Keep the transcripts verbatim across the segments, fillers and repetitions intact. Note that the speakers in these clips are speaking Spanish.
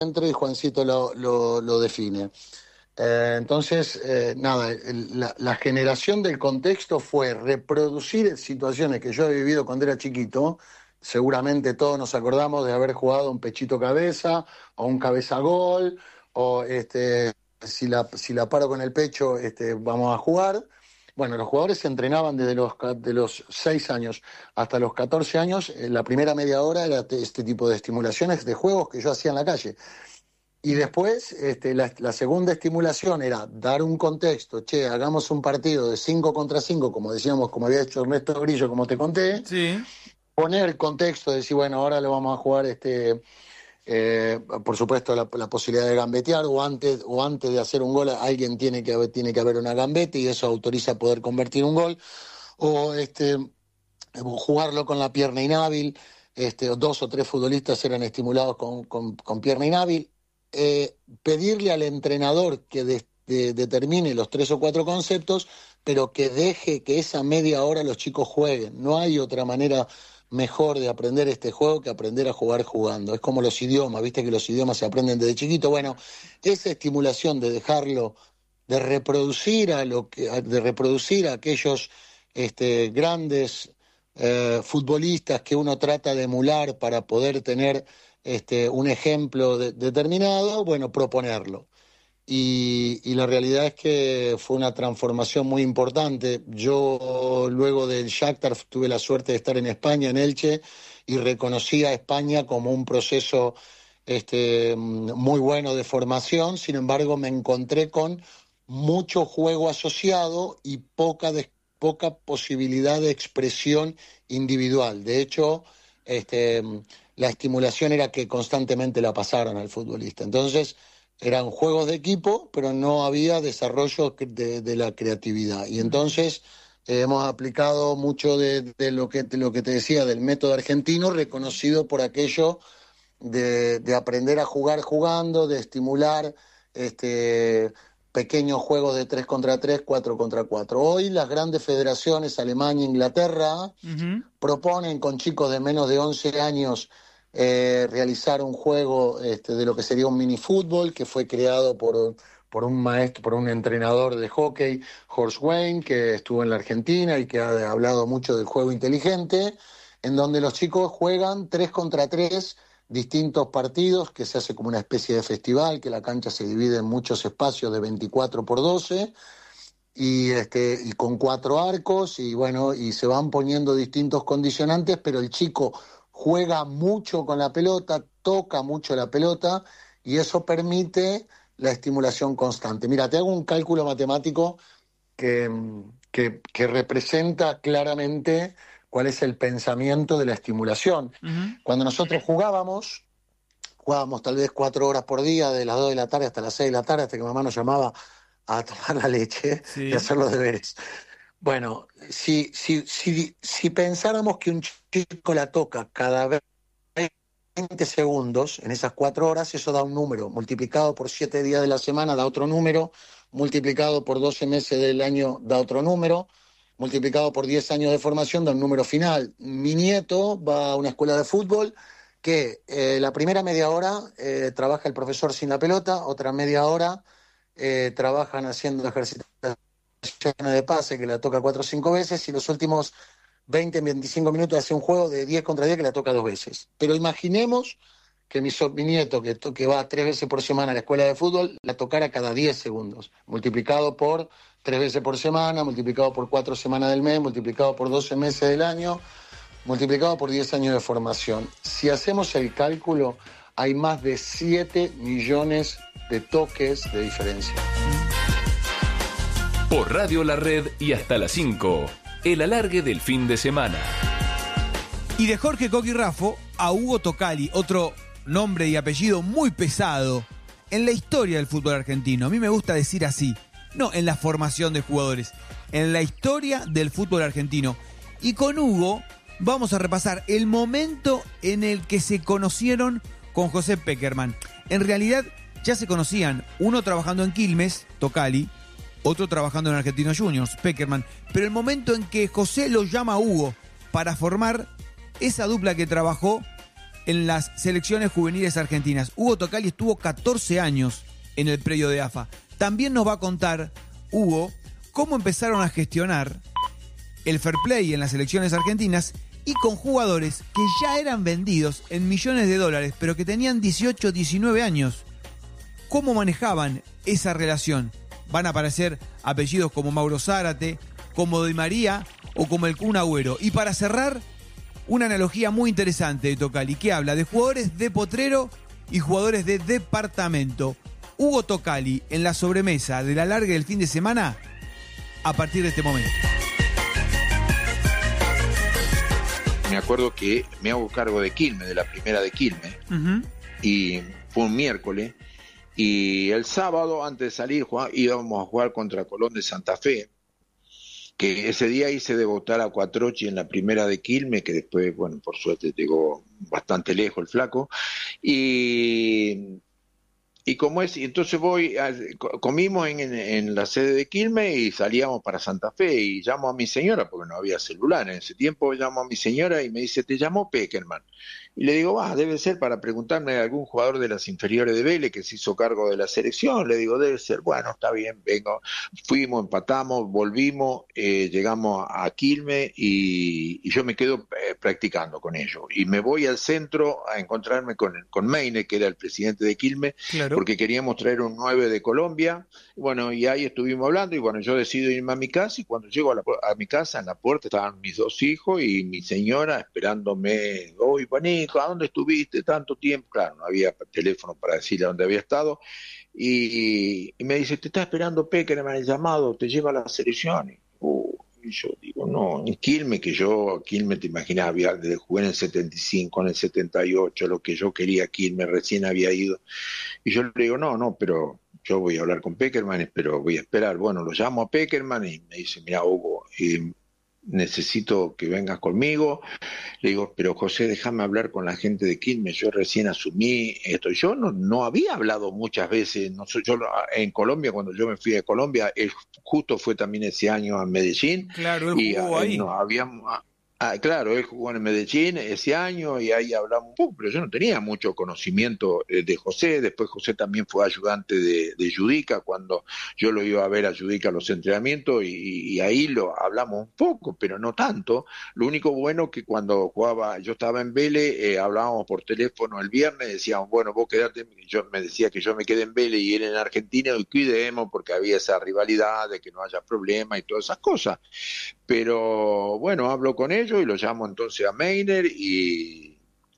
centro y Juancito lo, lo, lo define. Eh, entonces, eh, nada, el, la, la generación del contexto fue reproducir situaciones que yo he vivido cuando era chiquito. Seguramente todos nos acordamos de haber jugado un pechito cabeza o un cabeza gol, o este, si la, si la paro con el pecho, este, vamos a jugar. Bueno, los jugadores se entrenaban desde los, de los seis años hasta los catorce años. La primera media hora era este tipo de estimulaciones de juegos que yo hacía en la calle. Y después, este, la, la segunda estimulación era dar un contexto. Che, hagamos un partido de cinco contra cinco, como decíamos, como había hecho Ernesto Grillo, como te conté. Sí. Poner contexto, decir, bueno, ahora lo vamos a jugar, este, eh, por supuesto, la, la posibilidad de gambetear, o antes, o antes de hacer un gol, alguien tiene que, tiene que haber una gambeta, y eso autoriza poder convertir un gol. O este, jugarlo con la pierna inhábil. Este, dos o tres futbolistas eran estimulados con, con, con pierna inhábil. Eh, pedirle al entrenador que de, de, determine los tres o cuatro conceptos, pero que deje que esa media hora los chicos jueguen. No hay otra manera mejor de aprender este juego que aprender a jugar jugando. Es como los idiomas, viste que los idiomas se aprenden desde chiquito. Bueno, esa estimulación de dejarlo, de reproducir a lo que, de reproducir a aquellos este, grandes eh, futbolistas que uno trata de emular para poder tener Este, un ejemplo de, determinado, bueno, proponerlo. Y, y la realidad es que fue una transformación muy importante. Yo luego del Shakhtar tuve la suerte de estar en España, en Elche, y reconocí a España como un proceso este, muy bueno de formación. Sin embargo, me encontré con mucho juego asociado y poca, de, poca posibilidad de expresión individual. De hecho, este, la estimulación era que constantemente la pasaran al futbolista. Entonces, eran juegos de equipo, pero no había desarrollo de, de la creatividad. Y entonces eh, hemos aplicado mucho de, de, lo que, de lo que te decía, del método argentino, reconocido por aquello de, de aprender a jugar jugando, de estimular este, pequeños juegos de tres contra tres, cuatro contra cuatro. Hoy las grandes federaciones, Alemania, Inglaterra, uh-huh. proponen con chicos de menos de once años Eh, realizar un juego este, de lo que sería un minifútbol, que fue creado por, por un maestro, por un entrenador de hockey, Horst Wayne, que estuvo en la Argentina y que ha hablado mucho del juego inteligente, en donde los chicos juegan tres contra tres, distintos partidos, que se hace como una especie de festival, que la cancha se divide en muchos espacios de veinticuatro por doce, y, este, y con cuatro arcos, y bueno, y se van poniendo distintos condicionantes, pero el chico juega mucho con la pelota, toca mucho la pelota, y eso permite la estimulación constante. Mira, te hago un cálculo matemático que, que, que representa claramente cuál es el pensamiento de la estimulación. Uh-huh. Cuando nosotros jugábamos, jugábamos tal vez cuatro horas por día, de las dos de la tarde hasta las seis de la tarde, hasta que mamá nos llamaba a tomar la leche, sí, y hacer los deberes. Bueno, si, si, si, si pensáramos que un chico la toca cada veinte segundos, en esas cuatro horas, eso da un número, multiplicado por siete días de la semana da otro número, multiplicado por doce meses del año da otro número, multiplicado por diez años de formación da un número final. Mi nieto va a una escuela de fútbol que eh, la primera media hora eh, trabaja el profesor sin la pelota, otra media hora eh, trabajan haciendo ejercicios de pase que la toca cuatro o cinco veces, y los últimos veinte, veinticinco minutos hace un juego de diez contra diez que la toca dos veces. Pero imaginemos que mi, mi nieto, que, to, que va tres veces por semana a la escuela de fútbol, la tocara cada diez segundos, multiplicado por tres veces por semana, multiplicado por cuatro semanas del mes, multiplicado por doce meses del año, multiplicado por diez años de formación. Si hacemos el cálculo, hay más de siete millones de toques de diferencia. Por Radio La Red y hasta las cinco, el alargue del fin de semana. Y de Jorge Coqui Raffo a Hugo Tocali, otro nombre y apellido muy pesado en la historia del fútbol argentino. A mí me gusta decir así, no en la formación de jugadores, en la historia del fútbol argentino. Y con Hugo vamos a repasar el momento en el que se conocieron con José Pekerman. En realidad ya se conocían, uno trabajando en Quilmes, Tocali, otro trabajando en Argentinos Juniors, Pekerman. Pero el momento en que José lo llama a Hugo para formar esa dupla que trabajó en las selecciones juveniles argentinas. Hugo Tocali estuvo catorce años en el predio de A F A. También nos va a contar, Hugo, cómo empezaron a gestionar el fair play en las selecciones argentinas y con jugadores que ya eran vendidos en millones de dólares, pero que tenían dieciocho, diecinueve años. ¿Cómo manejaban esa relación? Van a aparecer apellidos como Mauro Zárate, como Di María o como el Kun Agüero. Y para cerrar, una analogía muy interesante de Tocali, que habla de jugadores de potrero y jugadores de departamento. Hugo Tocali en la sobremesa de la larga del fin de semana a partir de este momento. Me acuerdo que me hago cargo de Quilmes, de la primera de Quilmes, uh-huh. y fue un miércoles, y el sábado, antes de salir, íbamos a jugar contra Colón de Santa Fe, que ese día hice debutar a Cuatrochi en la primera de Quilmes, que después, bueno, por suerte llegó bastante lejos el flaco, y... Y como es, entonces voy, a, comimos en, en, en la sede de Quilmes y salíamos para Santa Fe y llamo a mi señora, porque no había celular en ese tiempo, llamo a mi señora y me dice, ¿te llamó Peckerman? Y le digo, va, ah, debe ser para preguntarme a algún jugador de las inferiores de Vélez que se hizo cargo de la selección. Le digo, debe ser, bueno, está bien, vengo. Fuimos, empatamos, volvimos, eh, llegamos a Quilmes y, y yo me quedo eh, practicando con ellos. Y me voy al centro a encontrarme con, con Meine, que era el presidente de Quilmes, claro. Porque queríamos traer un nueve de Colombia. Bueno, y ahí estuvimos hablando y bueno, yo decido irme a mi casa y cuando llego a, la, a mi casa, en la puerta estaban mis dos hijos y mi señora esperándome. Oye, Panico, ¿a dónde estuviste tanto tiempo? Claro, no había teléfono para decirle a dónde había estado. Y, y me dice, te está esperando Peckerman el llamado, te lleva a la selección. Uh, y yo digo, no, en Quilmes, que yo, Quilmes te imaginas, había, desde jugué en el setenta y cinco, en el setenta y ocho, lo que yo quería Quilmes, recién había ido. Y yo le digo, no, no, pero yo voy a hablar con Peckerman, pero voy a esperar. Bueno, lo llamo a Peckerman y me dice, mira, Hugo, eh, necesito que vengas conmigo. Le digo, pero José, déjame hablar con la gente de Quilmes, yo recién asumí esto. Yo no, no había hablado muchas veces, no soy, yo en Colombia, cuando yo me fui de Colombia, él justo fue también ese año a Medellín. Claro, él y jugó a, ahí. No, habíamos... Ah, claro, él jugó en Medellín ese año y ahí hablamos un poco, pero yo no tenía mucho conocimiento de José. Después José también fue ayudante de, de Judica cuando yo lo iba a ver a Judica a los entrenamientos y, y ahí lo hablamos un poco, pero no tanto. Lo único bueno que cuando jugaba, yo estaba en Vélez, eh, hablábamos por teléfono el viernes, decíamos, bueno, vos quedate, yo me decía que yo me quedé en Vélez y él en Argentina y cuidemos porque había esa rivalidad de que no haya problema y todas esas cosas. Pero bueno, hablo con ellos y lo llamo entonces a Meiner y,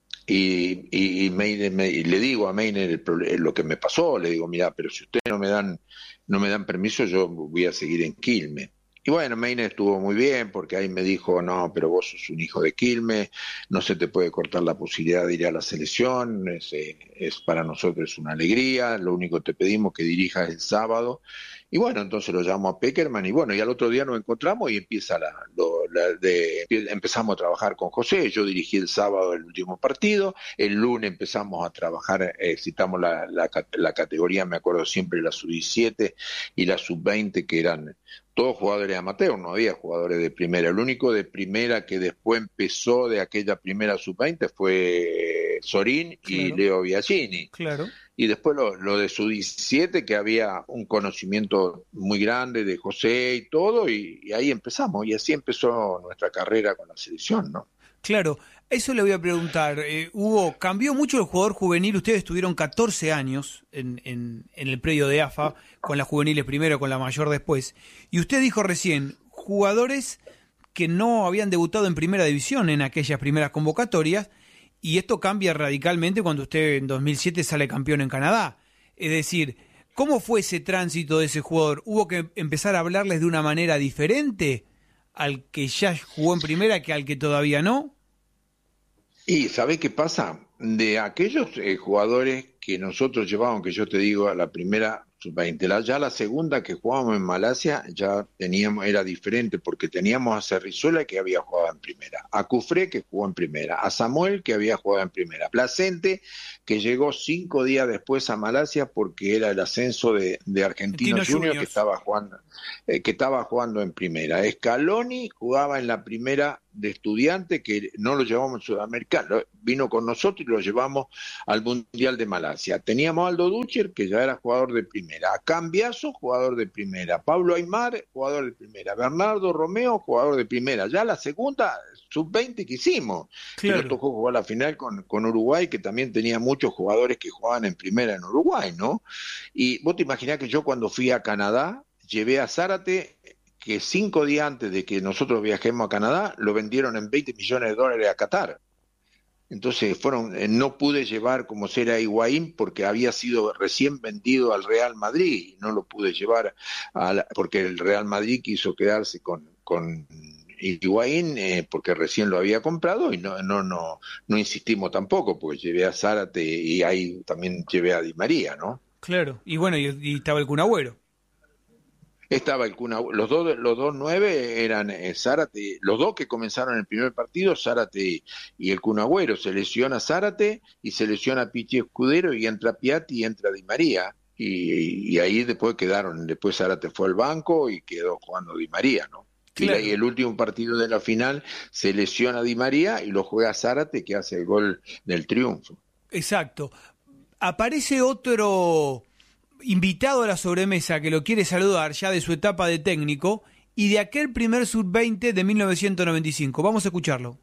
y, y, y, Meiner me, y le digo a Meiner el, lo que me pasó, le digo, mira, pero si ustedes no me dan no me dan permiso, yo voy a seguir en Quilmes. Y bueno, Meiner estuvo muy bien porque ahí me dijo, no, pero vos sos un hijo de Quilmes, no se te puede cortar la posibilidad de ir a la selección, es, es para nosotros una alegría, lo único que te pedimos que dirijas el sábado. Y bueno, entonces lo llamo a Peckerman y bueno, y al otro día nos encontramos y empieza la, lo, la de, empezamos a trabajar con José. Yo dirigí el sábado el último partido, el lunes empezamos a trabajar, eh, citamos la, la, la categoría, me acuerdo siempre, la sub diecisiete y la sub veinte, que eran todos jugadores amateur, no había jugadores de primera. El único de primera que después empezó de aquella primera sub veinte fue Sorín, claro, y Leo Biagini. Claro. Y después lo, lo de sub diecisiete, que había un conocimiento muy grande de José y todo, y, y ahí empezamos, y así empezó nuestra carrera con la selección, ¿no? Claro, eso le voy a preguntar. Eh, Hugo, ¿cambió mucho el jugador juvenil? Ustedes estuvieron catorce años en, en, en el predio de A F A, con las juveniles primero, con la mayor después. Y usted dijo recién, jugadores que no habían debutado en primera división en aquellas primeras convocatorias, y esto cambia radicalmente cuando usted en dos mil siete sale campeón en Canadá. Es decir, ¿cómo fue ese tránsito de ese jugador? ¿Hubo que empezar a hablarles de una manera diferente al que ya jugó en primera que al que todavía no? Y ¿sabés qué pasa? De aquellos eh, jugadores que nosotros llevábamos, que yo te digo, a la primera sub veinte. La, ya la segunda que jugábamos en Malasia ya teníamos, era diferente porque teníamos a Cerrizuela que había jugado en primera, a Cufré que jugó en primera, a Samuel que había jugado en primera, Placente que llegó cinco días después a Malasia porque era el ascenso de, de Argentino Junior que estaba jugando, eh, que estaba jugando en primera. Scaloni jugaba en la primera de Estudiante, que no lo llevamos al Sudamericano, vino con nosotros y lo llevamos al Mundial de Malasia. Teníamos a Aldo Ducher, que ya era jugador de primera, a Cambiaso, jugador de primera, Pablo Aymar, jugador de primera, Bernardo Romeo, jugador de primera. Ya la segunda, sub veinte que hicimos, claro. Que nos tocó jugar la final con, con Uruguay, que también tenía muchos jugadores que jugaban en primera en Uruguay, ¿no? Y vos te imaginás que yo cuando fui a Canadá, llevé a Zárate, que cinco días antes de que nosotros viajemos a Canadá, lo vendieron en veinte millones de dólares a Qatar. Entonces fueron, eh, no pude llevar como será Higuaín porque había sido recién vendido al Real Madrid, no lo pude llevar a la, porque el Real Madrid quiso quedarse con, con Higuaín eh, porque recién lo había comprado y no, no, no, no insistimos tampoco porque llevé a Zárate y ahí también llevé a Di María, ¿no? Claro, y bueno, y, y estaba el Kun Agüero. Estaba el Kun Agüero, los dos, los dos nueve eran eh, Zárate, los dos que comenzaron el primer partido, Zárate y el Kun Agüero. Se lesiona Zárate y se lesiona Pichi Escudero y entra Piatti y entra Di María. Y, y ahí después quedaron, después Zárate fue al banco y quedó jugando Di María, ¿no? Claro. Y, y el último partido de la final se lesiona Di María y lo juega Zárate que hace el gol del triunfo. Exacto. Aparece otro invitado a la sobremesa que lo quiere saludar ya de su etapa de técnico y de aquel primer sub veinte de mil novecientos noventa y cinco. Vamos a escucharlo.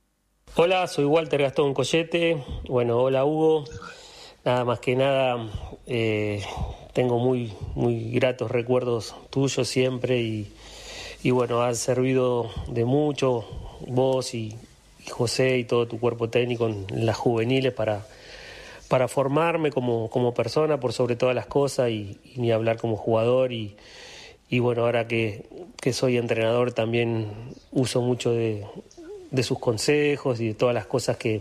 Hola, soy Walter Gastón Collete. Bueno, hola Hugo. Nada más que nada, eh, tengo muy, muy gratos recuerdos tuyos siempre y, y bueno, has servido de mucho vos y, y José y todo tu cuerpo técnico en, en las juveniles para para formarme como, como persona por sobre todas las cosas y, y ni hablar como jugador y, y bueno, ahora que, que soy entrenador también uso mucho de, de sus consejos y de todas las cosas que,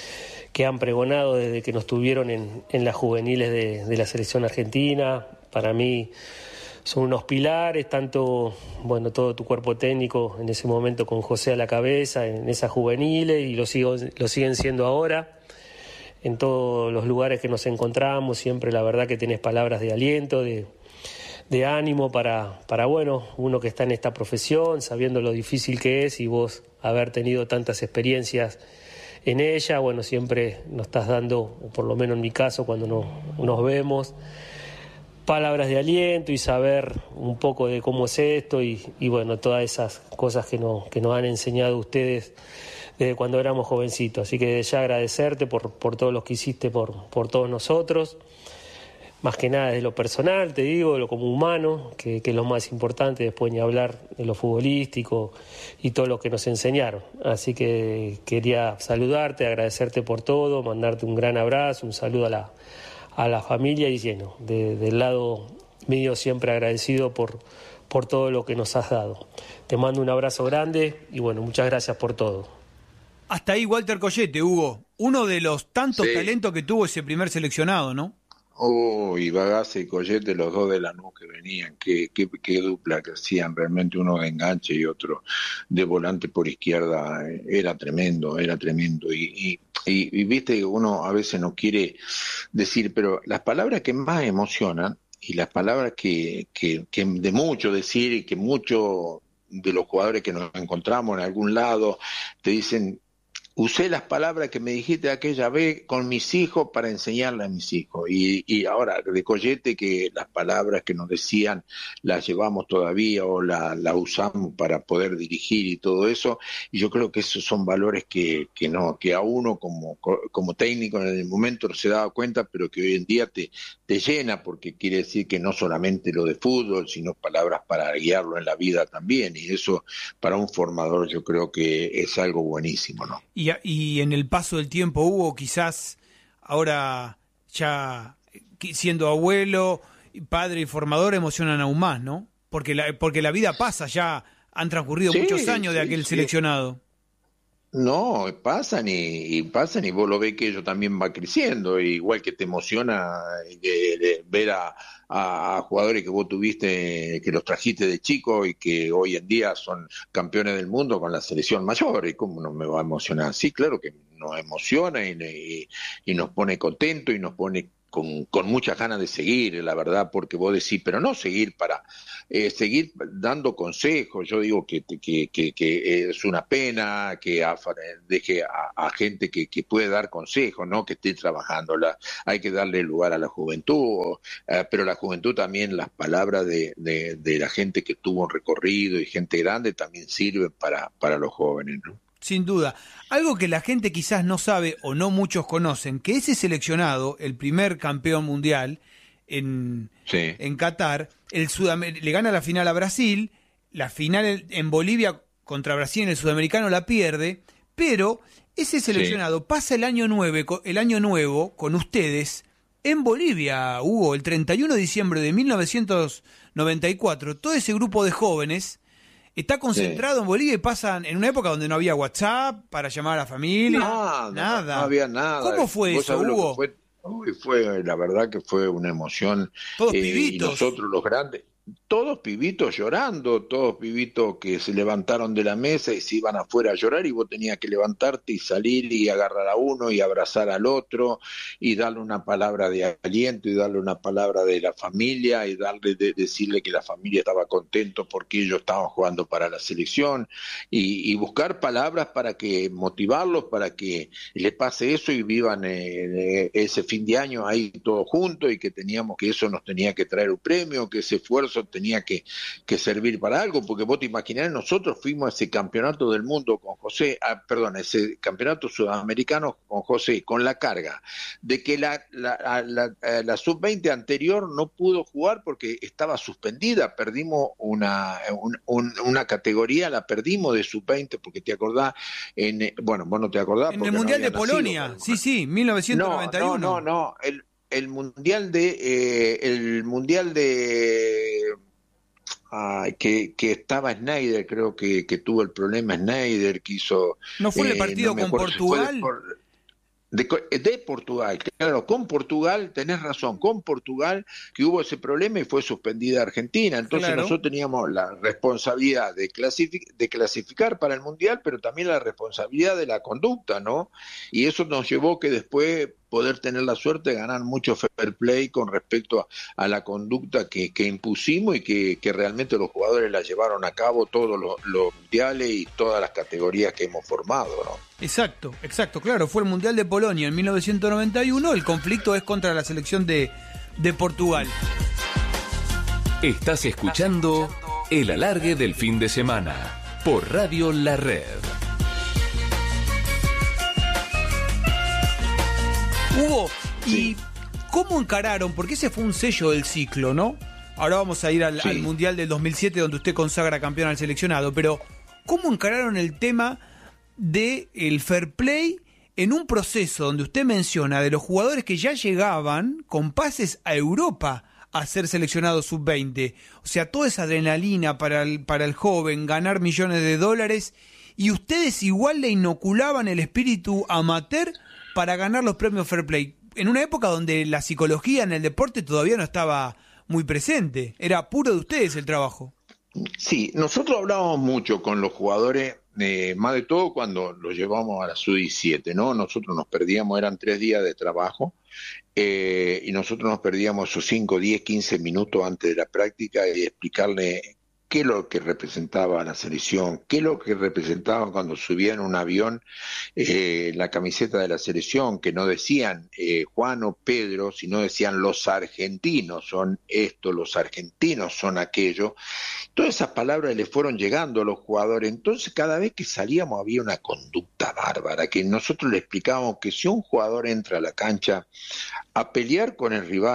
que han pregonado desde que nos tuvieron en, en las juveniles de, de la selección argentina. Para mí son unos pilares, tanto, bueno, todo tu cuerpo técnico en ese momento con José a la cabeza, en esas juveniles y lo, sigo, lo siguen siendo ahora. En todos los lugares que nos encontramos, siempre la verdad que tenés palabras de aliento, de, de ánimo para, para, bueno, uno que está en esta profesión, sabiendo lo difícil que es y vos haber tenido tantas experiencias en ella, bueno, siempre nos estás dando, o por lo menos en mi caso, cuando nos, nos vemos, palabras de aliento y saber un poco de cómo es esto y, y bueno, todas esas cosas que, no, que nos han enseñado ustedes desde cuando éramos jovencitos. Así que ya agradecerte por, por todo lo que hiciste por, por todos nosotros, más que nada desde lo personal, te digo, de lo como humano, que, que es lo más importante, después ni hablar de lo futbolístico y todo lo que nos enseñaron. Así que quería saludarte, agradecerte por todo, mandarte un gran abrazo, un saludo a la, a la familia y lleno, de, del lado mío siempre agradecido por, por todo lo que nos has dado. Te mando un abrazo grande y bueno, muchas gracias por todo. Hasta ahí Walter Collete, Hugo. Uno de los tantos sí. talentos que tuvo ese primer seleccionado, ¿no? Oh, y Bagace y Collete, los dos de Lanús que venían, qué, qué, qué dupla que hacían, realmente uno de enganche y otro de volante por izquierda, era tremendo, era tremendo. Y, y, y, y viste, uno a veces no quiere decir, pero las palabras que más emocionan y las palabras que, que, que de mucho decir y que mucho de los jugadores que nos encontramos en algún lado te dicen: usé las palabras que me dijiste aquella vez con mis hijos para enseñarle a mis hijos. Y, y ahora, de Collete, que las palabras que nos decían las llevamos todavía o las la usamos para poder dirigir y todo eso. Y yo creo que esos son valores que, que no, que a uno como, como técnico en el momento no se daba cuenta, pero que hoy en día te, te llena, porque quiere decir que no solamente lo de fútbol, sino palabras para guiarlo en la vida también. Y eso para un formador yo creo que es algo buenísimo, ¿no? Y, y en el paso del tiempo, Hugo, quizás ahora ya siendo abuelo, padre y formador emocionan aún más, ¿no? Porque la, porque la vida pasa, ya han transcurrido sí, muchos años sí, de aquel sí. seleccionado. No, pasan y, y pasan y vos lo ves que ellos también va creciendo, igual que te emociona de, de ver a, a, a jugadores que vos tuviste, que los trajiste de chico y que hoy en día son campeones del mundo con la selección mayor. ¿Y cómo no me va a emocionar? Sí, claro que nos emociona y, y, y nos pone contento y nos pone Con, con muchas ganas de seguir, la verdad, porque vos decís, pero no seguir para eh, seguir dando consejos. Yo digo que, que, que, que es una pena que a, deje a, a gente que, que puede dar consejos, ¿no? Que esté trabajando. La, hay que darle lugar a la juventud, eh, pero la juventud también, las palabras de, de, de la gente que tuvo un recorrido y gente grande también sirven para, para los jóvenes, ¿no? Sin duda. Algo que la gente quizás no sabe o no muchos conocen, que ese seleccionado, el primer campeón mundial en, sí. en Qatar, el Sudamer- le gana la final a Brasil, la final en Bolivia contra Brasil en el Sudamericano la pierde, pero ese seleccionado sí. pasa el año, nueve, el año nuevo con ustedes en Bolivia, Hugo, el treinta y uno de diciembre de mil novecientos noventa y cuatro. Todo ese grupo de jóvenes está concentrado sí. en Bolivia y pasan en una época donde no había WhatsApp para llamar a la familia. Nada, nada. No había nada. ¿Cómo fue eso, Hugo? Fue, uy, fue, la verdad que fue una emoción. Todos eh, pibitos. Y nosotros los grandes, todos pibitos llorando, todos pibitos que se levantaron de la mesa y se iban afuera a llorar y vos tenías que levantarte y salir y agarrar a uno y abrazar al otro y darle una palabra de aliento y darle una palabra de la familia y darle de, decirle que la familia estaba contento porque ellos estaban jugando para la selección y, y buscar palabras para que motivarlos, para que les pase eso y vivan eh, ese fin de año ahí todos juntos y que teníamos que eso nos tenía que traer un premio, que ese esfuerzo tenía que, que servir para algo, porque vos te imaginás, nosotros fuimos a ese campeonato del mundo con José, ah, perdón, ese campeonato sudamericano con José, con la carga de que la, la, la, la, la sub veinte anterior no pudo jugar porque estaba suspendida, perdimos una, un, un, una categoría, la perdimos de sub veinte, porque te acordás, en, bueno, vos no te acordás. En el Mundial no de Polonia, nacido, sí, sí, mil novecientos noventa y uno. No, no, no, no el el mundial de eh, el mundial de ah, que, que estaba Snyder, creo que, que tuvo el problema Snyder, que hizo no fue el partido eh, no con Portugal si de, de Portugal, claro, con Portugal, tenés razón, con Portugal que hubo ese problema y fue suspendida Argentina, entonces claro. nosotros teníamos la responsabilidad de, clasific- de clasificar para el Mundial, pero también la responsabilidad de la conducta, ¿no? Y eso nos llevó que después poder tener la suerte de ganar mucho fair play con respecto a, a la conducta que, que impusimos y que, que realmente los jugadores la llevaron a cabo todos los, los mundiales y todas las categorías que hemos formado, ¿no? Exacto, exacto, claro, fue el Mundial de Polonia en mil novecientos noventa y uno, el conflicto es contra la selección de, de Portugal. Estás escuchando El Alargue del Fin de Semana por Radio La Red. Hugo, ¿y cómo encararon? Porque ese fue un sello del ciclo, ¿no? Ahora vamos a ir al, sí. al Mundial del dos mil siete, donde usted consagra campeón al seleccionado, pero ¿cómo encararon el tema del fair play en un proceso donde usted menciona de los jugadores que ya llegaban con pases a Europa a ser seleccionados sub veinte? O sea, toda esa adrenalina para el, para el joven, ganar millones de dólares, y ustedes igual le inoculaban el espíritu amateur para ganar los premios Fair Play, en una época donde la psicología en el deporte todavía no estaba muy presente, era puro de ustedes el trabajo. Sí, nosotros hablábamos mucho con los jugadores, eh, más de todo cuando los llevamos a la sub diecisiete, ¿no? Nosotros nos perdíamos, eran tres días de trabajo, eh, y nosotros nos perdíamos esos cinco, diez, quince minutos antes de la práctica y explicarle qué es lo que representaba la selección, qué es lo que representaban cuando subían un avión eh, la camiseta de la selección, que no decían eh, Juan o Pedro, sino decían los argentinos son esto, los argentinos son aquello. Todas esas palabras le fueron llegando a los jugadores, entonces cada vez que salíamos había una conducta bárbara, que nosotros le explicábamos que si un jugador entra a la cancha a pelear con el rival,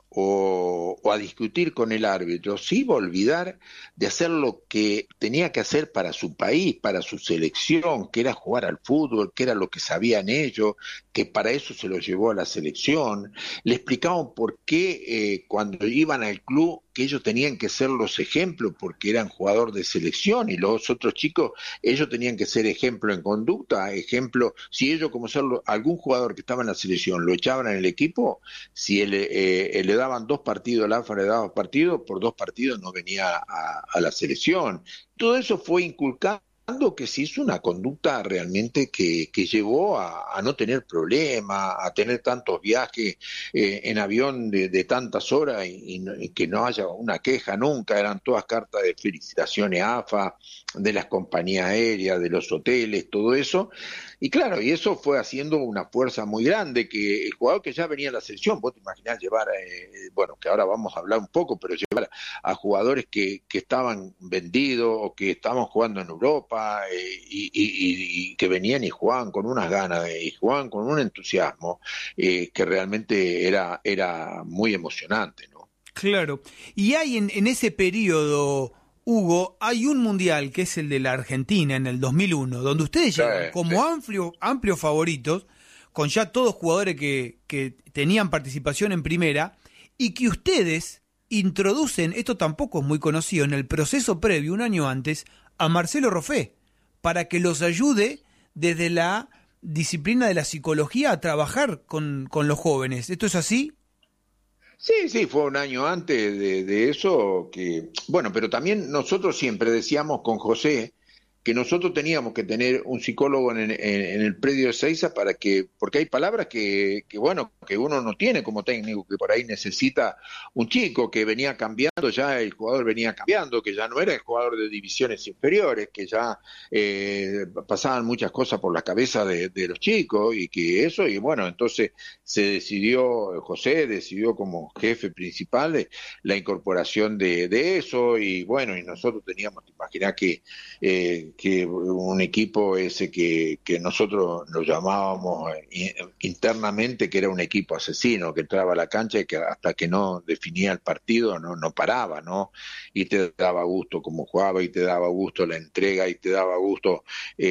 o, o a discutir con el árbitro, se iba a olvidar de hacer lo que tenía que hacer para su país, para su selección, que era jugar al fútbol, que era lo que sabían ellos, que para eso se lo llevó a la selección. Le explicaban por qué eh, cuando iban al club que ellos tenían que ser los ejemplos porque eran jugador de selección, y los otros chicos, ellos tenían que ser ejemplo en conducta, ejemplo, si ellos como ser algún jugador que estaba en la selección lo echaban en el equipo, si él, eh, le daban dos partidos, el A F A le daba dos partidos, por dos partidos no venía a, a la selección. Todo eso fue inculcado, que se hizo una conducta realmente que, que llevó a, a no tener problemas, a tener tantos viajes eh, en avión de, de tantas horas y, y, no, y que no haya una queja nunca. Eran todas cartas de felicitaciones A F A, de las compañías aéreas, de los hoteles, todo eso. Y claro, y eso fue haciendo una fuerza muy grande, que el jugador que ya venía a la selección, vos te imaginás llevar, eh, bueno, que ahora vamos a hablar un poco, pero llevar a jugadores que, que estaban vendidos o que estaban jugando en Europa eh, y, y, y, y que venían y jugaban con unas ganas eh, y jugaban con un entusiasmo eh, que realmente era, era muy emocionante, ¿no? Claro. Y hay en, en ese periodo, Hugo, hay un mundial que es el de la Argentina en el dos mil uno, donde ustedes sí, llegan como sí. amplio, amplios favoritos, con ya todos jugadores que, que tenían participación en primera, y que ustedes introducen, esto tampoco es muy conocido, en el proceso previo, un año antes, a Marcelo Roffé, para que los ayude desde la disciplina de la psicología a trabajar con, con los jóvenes. ¿Esto es así? Sí, sí, fue un año antes de, de eso que, bueno, pero también nosotros siempre decíamos con José que nosotros teníamos que tener un psicólogo en, en, en el predio de Seiza para que, porque hay palabras que, que, bueno, que uno no tiene como técnico, que por ahí necesita un chico que venía cambiando, ya el jugador venía cambiando, que ya no era el jugador de divisiones inferiores, que ya eh, pasaban muchas cosas por la cabeza de, de los chicos, y que eso, y bueno, entonces se decidió, José decidió como jefe principal de la incorporación de, de eso, y bueno, y nosotros teníamos, imaginá que eh, que un equipo ese que, que nosotros lo llamábamos internamente que era un equipo asesino, que entraba a la cancha y que hasta que no definía el partido no, no paraba, ¿no? Y te daba gusto cómo jugaba, y te daba gusto la entrega, y te daba gusto,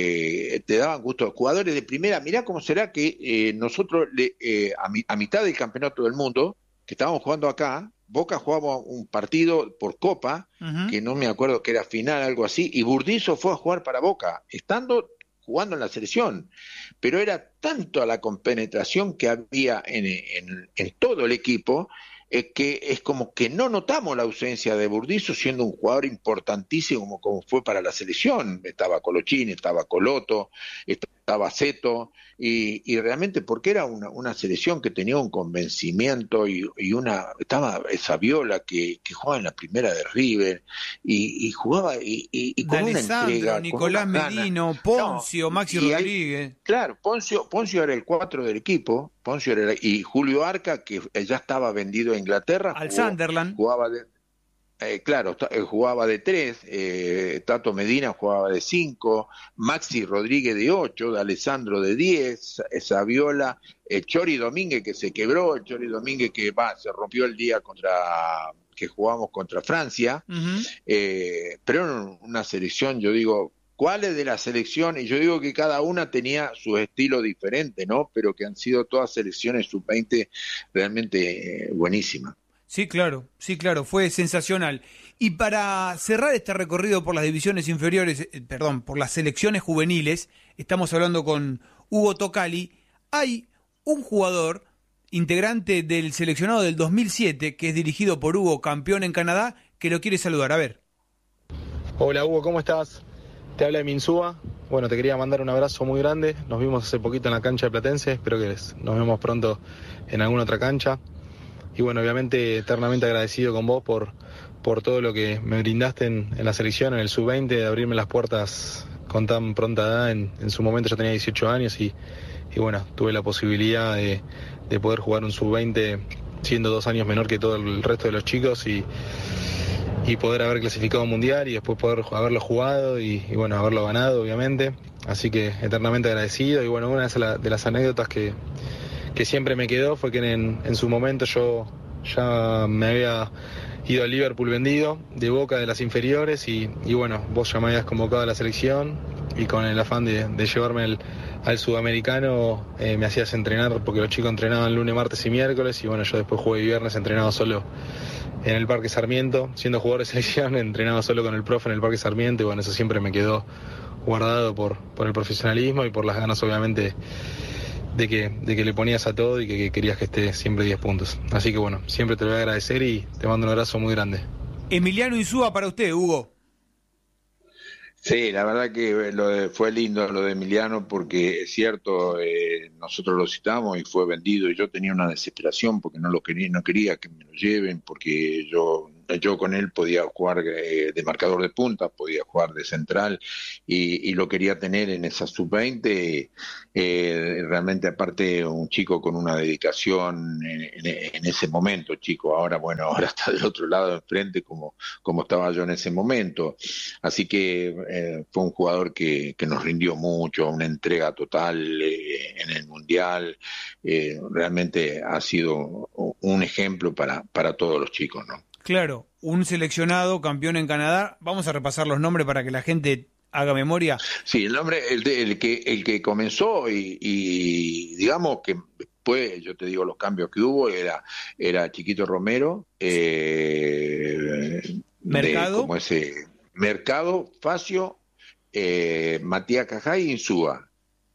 eh, te daban gusto jugadores de primera. Mirá cómo será que eh, nosotros le, eh, a, mi, a mitad del campeonato del mundo, que estábamos jugando acá, Boca jugaba un partido por Copa, uh-huh. que no me acuerdo que era final, algo así, y Burdizo fue a jugar para Boca, estando jugando en la selección, pero era tanto la compenetración que había en, en, en todo el equipo, eh, que es como que no notamos la ausencia de Burdizo, siendo un jugador importantísimo como, como fue para la selección. Estaba Colochín, estaba Coloto, estaba Zeto, y, y realmente porque era una, una selección que tenía un convencimiento, y, y una estaba Saviola que, que jugaba en la primera de River, y, y jugaba y, y, y con una entrega, Nicolás con una Medino, Poncio, no, Maxi Rodríguez. Ahí, claro, Poncio, Poncio era el cuatro del equipo, Poncio era el, y Julio Arca, que ya estaba vendido a Inglaterra, al jugó, Sunderland. Jugaba de, Eh, claro, eh, jugaba de tres, eh, Tato Medina jugaba de cinco, Maxi Rodríguez de ocho, de Alessandro de diez, Saviola, eh, Chori Domínguez que se quebró, el Chori Domínguez que va, se rompió el día contra que jugamos contra Francia, uh-huh. eh, pero en una selección, yo digo, ¿cuáles de la selección? Y yo digo que cada una tenía su estilo diferente, ¿no? Pero que han sido todas selecciones sub veinte realmente eh, buenísimas. Sí, claro, sí, claro, fue sensacional. Y para cerrar este recorrido por las divisiones inferiores, eh, perdón, por las selecciones juveniles, estamos hablando con Hugo Tocali. Hay un jugador, integrante del seleccionado del dos mil siete, que es dirigido por Hugo, campeón en Canadá, que lo quiere saludar. A ver. Hola Hugo, ¿cómo estás? Te habla de Minsúa. Bueno, te quería mandar un abrazo muy grande. Nos vimos hace poquito en la cancha de Platense. Espero que nos vemos pronto en alguna otra cancha. Y bueno, obviamente eternamente agradecido con vos por, por todo lo que me brindaste en, en la selección, en el sub veinte, de abrirme las puertas con tan pronta edad. En, en su momento yo tenía dieciocho años y, y bueno, tuve la posibilidad de, de poder jugar un sub veinte siendo dos años menor que todo el resto de los chicos, y, y poder haber clasificado un mundial y después poder haberlo jugado y, y bueno, haberlo ganado, obviamente. Así que eternamente agradecido. Y bueno, una de las, de las anécdotas que... que siempre me quedó fue que en, en su momento yo ya me había ido al Liverpool vendido, de Boca de las inferiores, y, y bueno, vos ya me habías convocado a la selección, y con el afán de, de llevarme al, al sudamericano, eh, me hacías entrenar, porque los chicos entrenaban lunes, martes y miércoles, y bueno, yo después jueves y viernes entrenaba solo en el Parque Sarmiento, siendo jugador de selección, entrenaba solo con el profe en el Parque Sarmiento, y bueno, eso siempre me quedó guardado por, por el profesionalismo y por las ganas, obviamente, de que, de que le ponías a todo y que, que querías que esté siempre diez puntos. Así que bueno, siempre te lo voy a agradecer y te mando un abrazo muy grande. Emiliano Insúa para usted, Hugo. Sí, la verdad que lo de, fue lindo lo de Emiliano, porque es cierto, eh, nosotros lo citamos y fue vendido, y yo tenía una desesperación porque no lo quería, no quería que me lo lleven, porque yo yo con él podía jugar eh, de marcador de punta, podía jugar de central, y, y lo quería tener en esa sub veinte, eh, realmente aparte un chico con una dedicación en, en, en ese momento, chico, ahora bueno, ahora está del otro lado de frente como, como estaba yo en ese momento, así que eh, fue un jugador que, que nos rindió mucho, una entrega total eh, en el Mundial, eh, realmente ha sido un ejemplo para, para todos los chicos, ¿no? Claro, un seleccionado campeón en Canadá. Vamos a repasar los nombres para que la gente haga memoria. Sí, el nombre, el, de, el que el que comenzó y, y digamos que después, yo te digo los cambios que hubo, era era Chiquito Romero, eh, Mercado, de, como ese Mercado, Facio, eh, Matías Cajay y Insúa.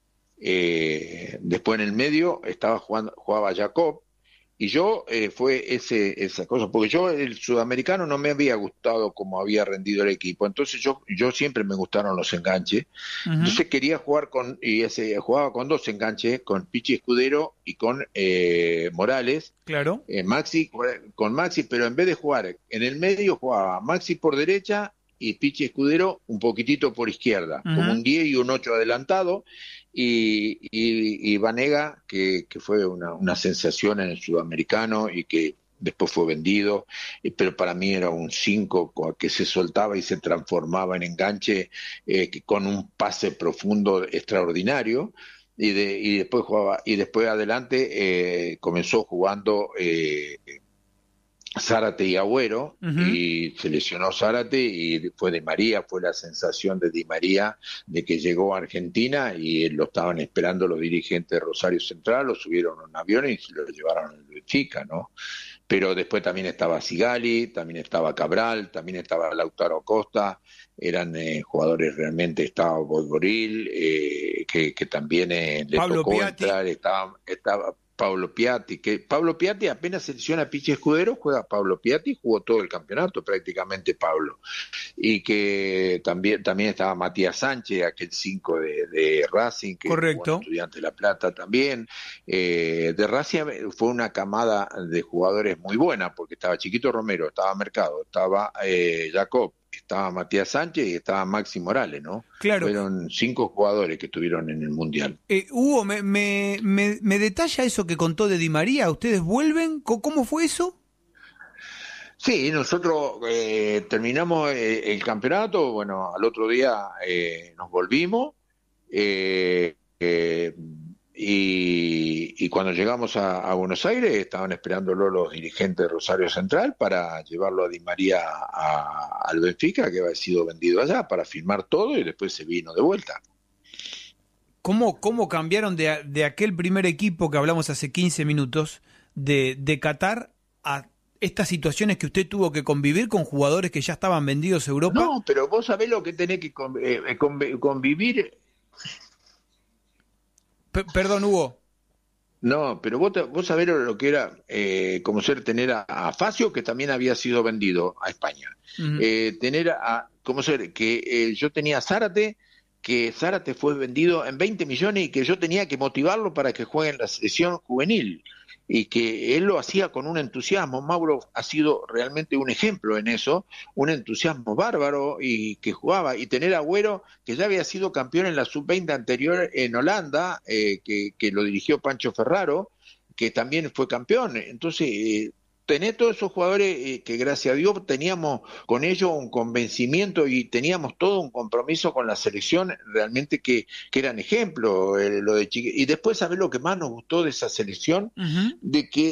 Eh, después en el medio estaba jugando, jugaba Jacob. Y yo eh, fue ese esa cosa, porque yo el sudamericano no me había gustado como había rendido el equipo, entonces yo yo siempre me gustaron los enganches, uh-huh. Entonces quería jugar con, y ese jugaba con dos enganches, con Pichi Escudero y con eh, Morales, claro, eh, Maxi, con Maxi, pero en vez de jugar en el medio jugaba Maxi por derecha y Pichi Escudero un poquitito por izquierda, uh-huh. Como un diez y un ocho adelantado, y, y, y Vanega, que, que fue una, una sensación en el sudamericano y que después fue vendido, pero para mí era un cinco que se soltaba y se transformaba en enganche, eh, que con un pase profundo extraordinario, y, de, y después jugaba, y después adelante eh, comenzó jugando eh, Zárate y Agüero, uh-huh. Y se lesionó Zárate y fue Di María, fue la sensación de Di María de que llegó a Argentina y lo estaban esperando los dirigentes de Rosario Central, lo subieron a un avión y se lo llevaron al Benfica, ¿no? Pero después también estaba Sigali, también estaba Cabral, también estaba Lautaro Costa, eran eh, jugadores realmente, estaba Boigoril, eh, que, que también eh, le Pablo tocó Piatti. entrar, estaba, estaba Pablo Piatti, que Pablo Piatti apenas selecciona a Pichi Escudero, juega Pablo Piatti, jugó todo el campeonato prácticamente Pablo, y que también también estaba Matías Sánchez, aquel cinco de, de Racing, que correcto, Estudiante de La Plata también, eh, de Racing fue una camada de jugadores muy buena, porque estaba Chiquito Romero, estaba Mercado, estaba eh, Jacob, estaba Matías Sánchez y estaba Maxi Morales, ¿no? Claro. Fueron cinco jugadores que estuvieron en el Mundial. Eh, Hugo, me, me, me, me detalla eso que contó de Di María. ¿Ustedes vuelven? ¿Cómo fue eso? Sí, nosotros eh, terminamos eh, el campeonato, bueno, al otro día eh, nos volvimos, eh, eh, y, y cuando llegamos a, a Buenos Aires estaban esperándolo los dirigentes de Rosario Central para llevarlo a Di María a, al Benfica, que había sido vendido allá, para firmar todo, y después se vino de vuelta. ¿Cómo, cómo cambiaron de, de aquel primer equipo que hablamos hace quince minutos, de, de Qatar, a estas situaciones que usted tuvo que convivir con jugadores que ya estaban vendidos a Europa? No, pero vos sabés lo que tenés que convivir. P- perdón, Hugo. No, pero vos, vos sabés lo que era eh, como ser tener a, a Facio, que también había sido vendido a España. Uh-huh. Eh, tener a, como ser, que eh, yo tenía a Zárate, que Zárate fue vendido en veinte millones y que yo tenía que motivarlo para que juegue en la selección juvenil. Y que él lo hacía con un entusiasmo. Mauro ha sido realmente un ejemplo en eso, un entusiasmo bárbaro, y que jugaba, y tener a Agüero, que ya había sido campeón en la sub veinte anterior en Holanda, eh, que, que lo dirigió Pancho Ferraro, que también fue campeón. Entonces, eh, tener todos esos jugadores eh, que gracias a Dios teníamos con ellos un convencimiento y teníamos todo un compromiso con la selección, realmente que, que eran ejemplos, eh, lo de Chiqui. Y después, ¿sabés lo que más nos gustó de esa selección? Uh-huh. De que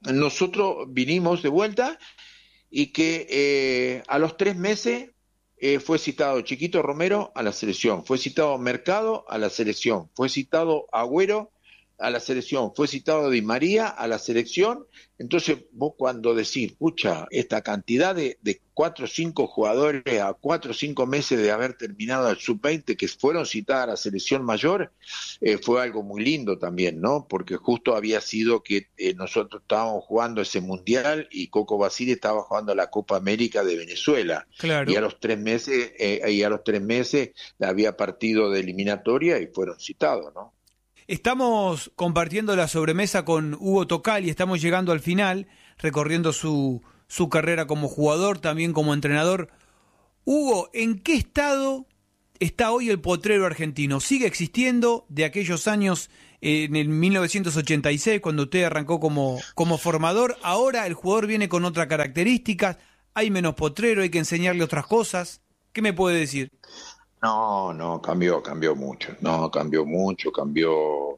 nosotros vinimos de vuelta y que eh, a los tres meses eh, fue citado Chiquito Romero a la selección, fue citado Mercado a la selección, fue citado Agüero a la selección, fue citado Di María a la selección. Entonces vos cuando decís, pucha, esta cantidad de, de cuatro o cinco jugadores a cuatro o cinco meses de haber terminado el sub veinte que fueron citadas a la selección mayor, eh, fue algo muy lindo también, ¿no? Porque justo había sido que eh, nosotros estábamos jugando ese mundial y Coco Basile estaba jugando la Copa América de Venezuela. Claro. Y a los tres meses, eh, y a los tres meses había partido de eliminatoria y fueron citados, ¿no? Estamos compartiendo la sobremesa con Hugo Tocali, estamos llegando al final, recorriendo su, su carrera como jugador, también como entrenador. Hugo, ¿en qué estado está hoy el potrero argentino? ¿Sigue existiendo de aquellos años, eh, en el mil novecientos ochenta y seis, cuando usted arrancó como, como formador? Ahora el jugador viene con otras características, hay menos potrero, hay que enseñarle otras cosas. ¿Qué me puede decir? No, no, cambió, cambió mucho, no, cambió mucho, cambió,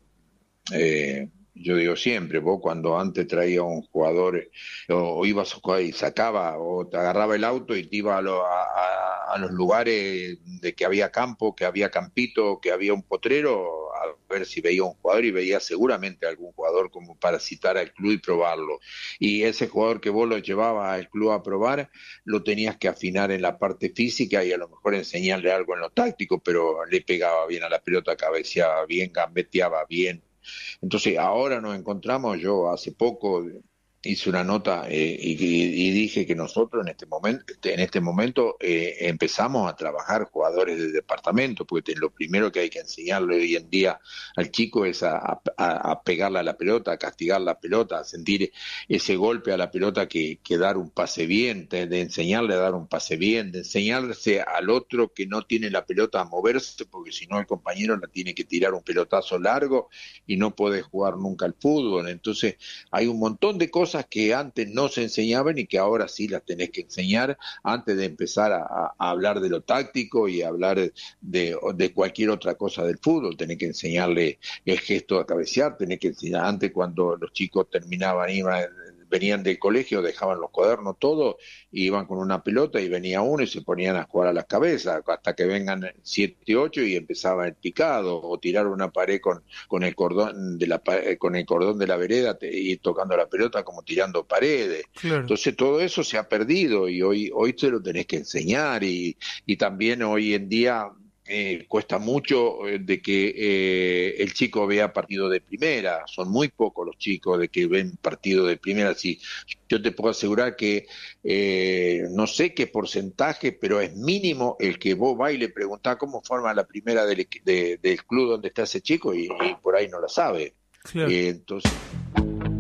eh, yo digo siempre, vos cuando antes traía un jugador, eh, o, o ibas a jugar y sacaba, o te agarraba el auto y te iba a, lo, a, a, a los lugares de que había campo, que había campito, que había un potrero, a ver si veía un jugador y veía seguramente algún jugador como para citar al club y probarlo. Y ese jugador que vos lo llevabas al club a probar, lo tenías que afinar en la parte física y a lo mejor enseñarle algo en lo táctico, pero le pegaba bien a la pelota, cabeceaba bien, gambeteaba bien. Entonces ahora nos encontramos, yo hace poco hice una nota eh, y, y dije que nosotros en este momento, en este momento eh, empezamos a trabajar jugadores de departamento, porque lo primero que hay que enseñarle hoy en día al chico es a, a, a pegarle a la pelota, a castigar la pelota, a sentir ese golpe a la pelota que, que dar un pase bien, de, de enseñarle a dar un pase bien, de enseñarse al otro que no tiene la pelota a moverse, porque si no el compañero la tiene que tirar un pelotazo largo y no puede jugar nunca al fútbol. Entonces hay un montón de cosas que antes no se enseñaban y que ahora sí las tenés que enseñar antes de empezar a, a hablar de lo táctico y hablar de, de cualquier otra cosa del fútbol. Tenés que enseñarle el gesto a cabecear, tenés que enseñar antes cuando los chicos terminaban, iban, venían del colegio, dejaban los cuadernos todo, y iban con una pelota y venía uno y se ponían a jugar a las cabezas hasta que vengan siete, ocho y empezaba el picado o tirar una pared con, con el cordón de la con el cordón de la vereda te, y tocando la pelota como tirando paredes. Claro. Entonces todo eso se ha perdido y hoy hoy te lo tenés que enseñar y, y también hoy en día Eh, cuesta mucho eh, de que eh, el chico vea partido de primera, son muy pocos los chicos de que ven partido de primera. Sí, yo te puedo asegurar que eh, no sé qué porcentaje, pero es mínimo el que vos vas y le preguntás cómo forma la primera del, de, del club donde está ese chico y, y por ahí no la sabe. Claro. Eh, entonces